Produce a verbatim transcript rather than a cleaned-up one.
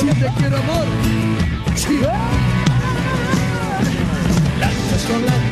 Si te quiero amor, sí. Lanzas con la